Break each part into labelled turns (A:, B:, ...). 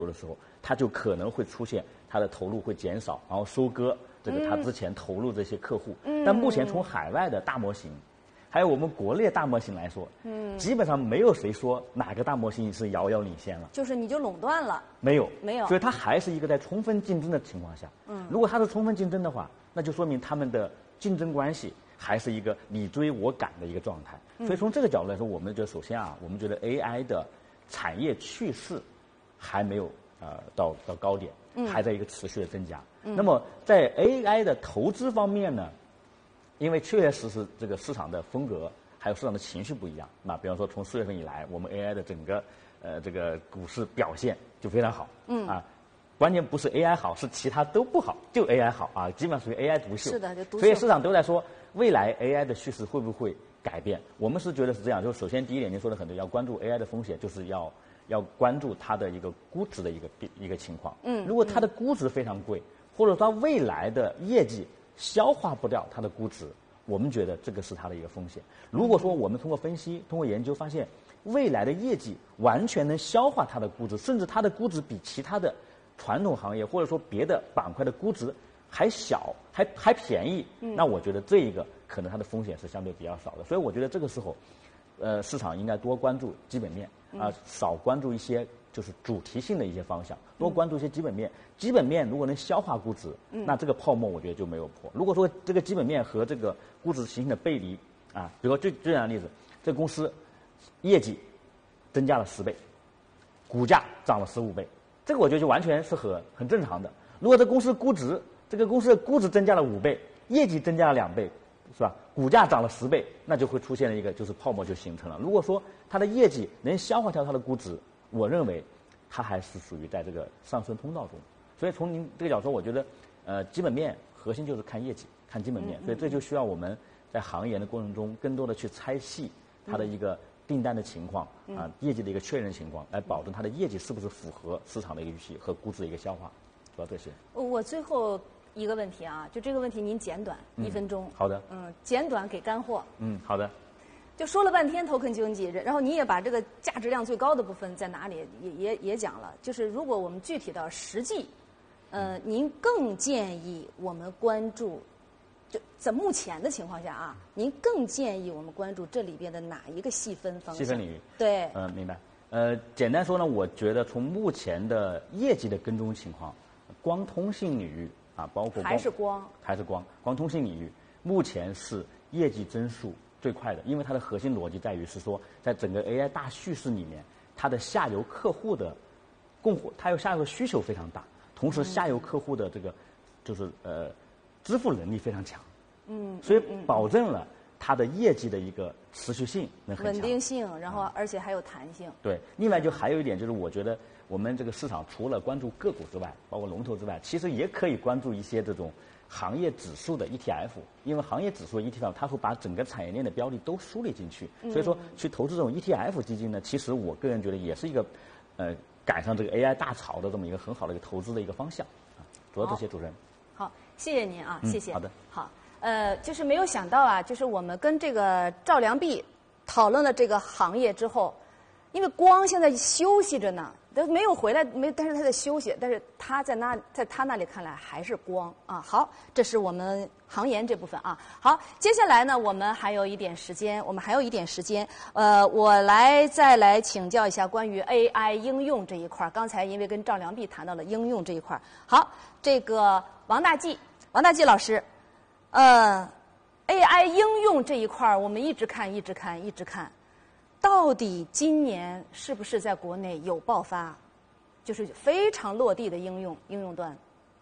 A: 的时候，它就可能会出现它的投入会减少，然后收割这个它之前投入这些客户。但目前从海外的大模型，还有我们国内大模型来说，基本上没有谁说哪个大模型是遥遥领先了。
B: 就是你就垄断了？
A: 没有，
B: 没有。
A: 所以它还是一个在充分竞争的情况下。如果它是充分竞争的话，那就说明他们的竞争关系还是一个你追我赶的一个状态。所以从这个角度来说，我们觉得首先啊，我们觉得 AI 的产业趋势还没有到高点，还在一个持续的增加。那么在 AI 的投资方面呢，因为确实是这个市场的风格还有市场的情绪不一样。那比方说从4月份以来，我们 AI 的整个这个股市表现就非常好。关键不是 AI 好，是其他都不好，就 AI 好啊，基本上属于 AI 独秀。
B: 是的，就独秀。
A: 所以市场都在说未来 AI 的趋势会不会改变？我们是觉得是这样，就是首先第一点您说的很对，要关注 AI 的风险，就是要关注它的一个估值的一个情况。如果它的估值非常贵，或者说它未来的业绩消化不掉它的估值，我们觉得这个是它的一个风险。如果说我们通过分析、通过研究发现未来的业绩完全能消化它的估值，甚至它的估值比其他的传统行业或者说别的板块的估值还小，还便宜，那我觉得这一个可能它的风险是相对比较少的。所以我觉得这个时候，市场应该多关注基本面少关注一些就是主题性的一些方向，多关注一些基本面。基本面如果能消化估值，那这个泡沫我觉得就没有破。如果说这个基本面和这个估值形成的背离比如说最简单的例子，这公司业绩增加了10倍，股价涨了15倍，这个我觉得就完全是很正常的。如果这公司估值，这个公司的估值增加了5倍，业绩增加了2倍，是吧？股价涨了10倍，那就会出现了一个就是泡沫就形成了。如果说它的业绩能消化掉它的估值，我认为它还是属于在这个上升通道中。所以从您这个角度说，我觉得基本面核心就是看业绩，看基本面。所以这就需要我们在行业的过程中更多的去拆细它的一个订单的情况业绩的一个确认情况，来保证它的业绩是不是符合市场的一个预期和估值的一个消化。主要这些。
B: 我最后一个问题啊，就这个问题您简短1分钟。
A: 好的。
B: 简短给干货。
A: 好的。
B: 就说了半天 token 经济，然后你也把这个价值量最高的部分在哪里也讲了。就是如果我们具体到实际，您更建议我们关注，就在目前的情况下啊，您更建议我们关注这里边的哪一个细分方向？
A: 细分领域。
B: 对。
A: 明白。简单说呢，我觉得从目前的业绩的跟踪情况，光通信领域包括
B: 还是光
A: 通信领域，目前是业绩增速最快的，因为它的核心逻辑在于是说，在整个 AI 大叙事里面，它的下游客户的它有下游需求非常大，同时下游客户的这个就是支付能力非常强，所以保证了它的业绩的一个持续性能很强，
B: 稳定性，然后而且还有弹性。
A: 对，另外就还有一点就是，我觉得我们这个市场除了关注个股之外，包括龙头之外，其实也可以关注一些这种行业指数的 ETF， 因为行业指数的 ETF 它会把整个产业链的标的都梳理进去，所以说去投资这种 ETF 基金呢，其实我个人觉得也是一个赶上这个 AI 大潮的这么一个很好的一个投资的一个方向主要这些主持人。
B: 好，谢谢您谢谢。
A: 好的。
B: 好。就是没有想到就是我们跟这个赵良弼讨论了这个行业之后，因为光现在休息着呢，都没有回来，但是他在休息，但是他在他那里看来还是光好，这是我们行研这部分好，接下来呢，我们还有一点时间，我再来请教一下关于 AI 应用这一块。刚才因为跟赵良弼谈到了应用这一块，好，这个王大骥老师。AI 应用这一块我们一直看，到底今年是不是在国内有爆发，就是非常落地的应用端？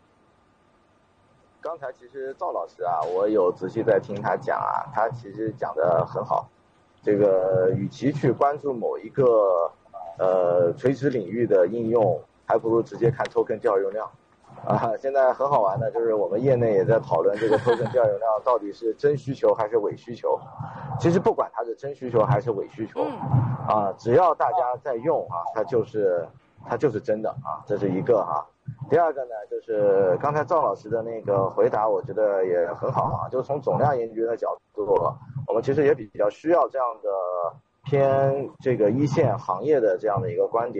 C: 刚才其实赵老师我有仔细在听他讲他其实讲得很好。这个与其去关注某一个垂直领域的应用，还不如直接看 token 调用量。现在很好玩的就是我们业内也在讨论这个 token 调用量到底是真需求还是伪需求。其实不管它是真需求还是伪需求只要大家在用它就是真的这是一个第二个呢，就是刚才赵老师的那个回答我觉得也很好就是从总量研究的角度，我们其实也比较需要这样的偏这个一线行业的这样的一个观点。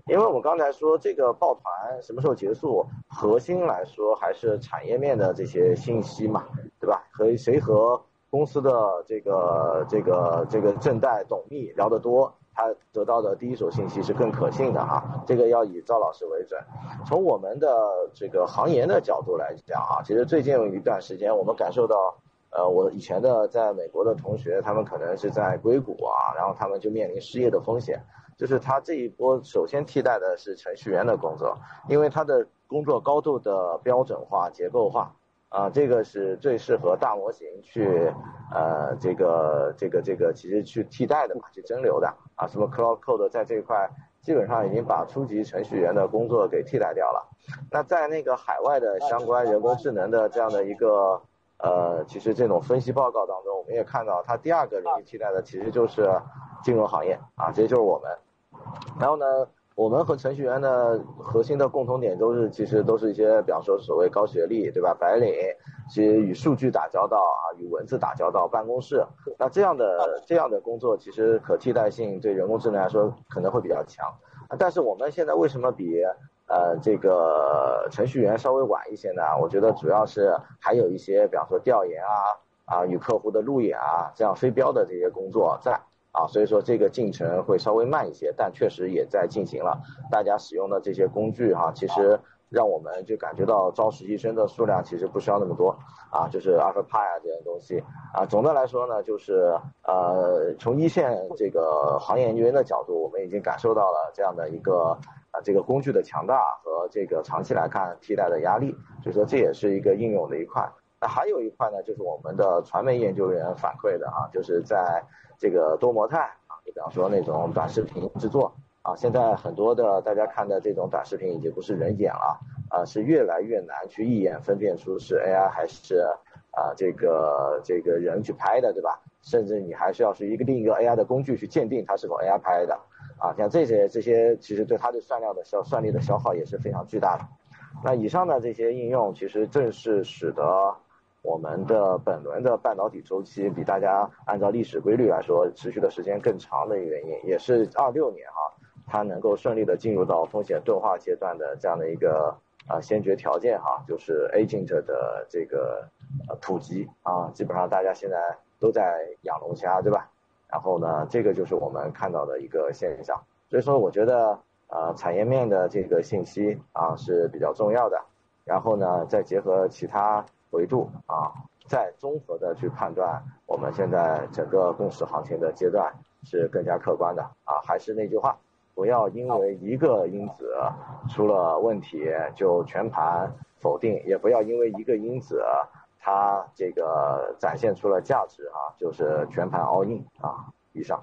C: 因为我们刚才说这个抱团什么时候结束，核心来说还是产业面的这些信息嘛，对吧？谁和公司的这个正代董秘聊得多，他得到的第一手信息是更可信的哈。这个要以赵老师为准。从我们的这个行业的角度来讲啊，其实最近有一段时间我们感受到，我以前的在美国的同学，他们可能是在硅谷啊，然后他们就面临失业的风险。就是他这一波首先替代的是程序员的工作，因为他的工作高度的标准化、结构化，这个是最适合大模型去这个其实去替代的嘛，去蒸馏的啊。什么 Cloud Code 在这一块基本上已经把初级程序员的工作给替代掉了。那在那个海外的相关人工智能的这样的一个其实这种分析报告当中，我们也看到它第二个容易替代的其实就是金融行业啊，这就是我们。然后呢，我们和程序员的核心的共同点其实都是一些，比方说所谓高学历，对吧？白领，其实与数据打交道啊，与文字打交道，办公室，那这样的工作，其实可替代性对人工智能来说可能会比较强。但是我们现在为什么比这个程序员稍微晚一些呢？我觉得主要是还有一些，比方说调研与客户的路演这样非标的这些工作在。所以说这个进程会稍微慢一些，但确实也在进行了。大家使用的这些工具其实让我们就感觉到招实习生的数量其实不需要那么多就是 AlphaPy 这些东西总的来说呢，就是从一线这个行业研究员的角度，我们已经感受到了这样的一个这个工具的强大和这个长期来看替代的压力，所以说这也是一个应用的一块。那还有一块呢，就是我们的传媒研究员反馈的就是在这个多模态你比方说那种短视频制作现在很多的大家看的这种短视频已经不是人演了是越来越难去一眼分辨出是 AI 还是这个人去拍的，对吧？甚至你还是要是另一个 AI 的工具去鉴定它是否 AI 拍的像这些其实对它的算力的消耗也是非常巨大的。那以上的这些应用其实正是使得我们的本轮的半导体周期比大家按照历史规律来说持续的时间更长的一个原因，也是26年它能够顺利的进入到风险钝化阶段的这样的一个先决条件就是 Agent 的这个普及基本上大家现在都在养龙虾，对吧？然后呢，这个就是我们看到的一个现象。所以说我觉得产业面的这个信息是比较重要的，然后呢再结合其他维度再综合的去判断我们现在整个共识行情的阶段是更加客观的还是那句话，不要因为一个因子出了问题就全盘否定，也不要因为一个因子它这个展现出了价值就是全盘 all in 以上。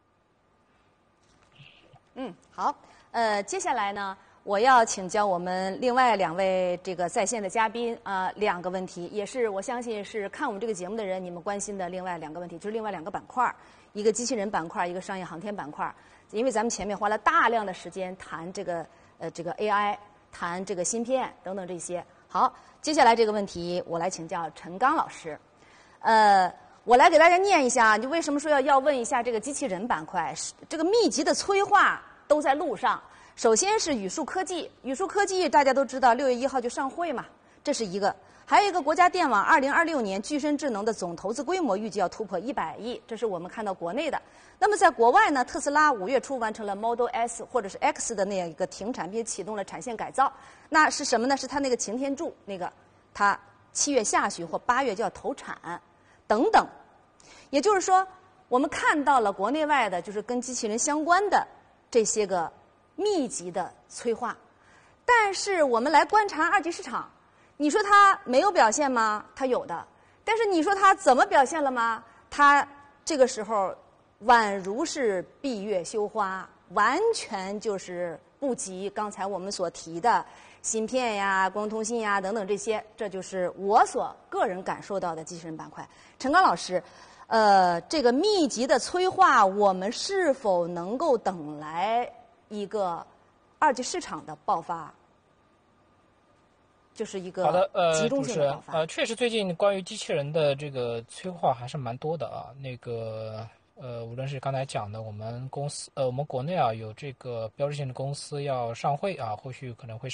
B: 好，接下来呢，我要请教我们另外2位这个在线的嘉宾2个问题，也是我相信是看我们这个节目的人你们关心的另外2个问题，就是另外2个板块，一个机器人板块，一个商业航天板块。因为咱们前面花了大量的时间谈这个AI， 谈这个芯片等等这些。好，接下来这个问题我来请教陈刚老师。我来给大家念一下，就为什么说要问一下这个机器人板块，这个密集的催化都在路上。首先是宇树科技，宇树科技大家都知道6月1号就上会嘛，这是一个。还有一个国家电网2026年具身智能的总投资规模预计要突破100亿，这是我们看到国内的。那么在国外呢，特斯拉5月初完成了 Model S 或者是 X 的那样一个停产，并启动了产线改造。那是什么呢？是它那个擎天柱那个，它7月下旬或8月就要投产，等等。也就是说，我们看到了国内外的就是跟机器人相关的这些个密集的催化。但是我们来观察二级市场，你说它没有表现吗？它有的。但是你说它怎么表现了吗？它这个时候宛如是闭月羞花，完全就是不及刚才我们所提的芯片呀、光通信呀等等这些。这就是我所个人感受到的机器人板块。陈刚老师，这个密集的催化，我们是否能够等来一个二级市场的爆发？就是一个集中性的爆发。
D: 确实最近关于机器人的这个催化还是蛮多的那个无论是刚才讲的，我们国内啊有这个标志性的公司要上会啊，后续可能会